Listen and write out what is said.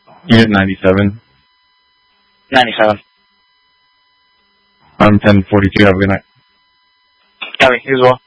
Unit 97. 97. 1042, have a good night. Copy, you as well.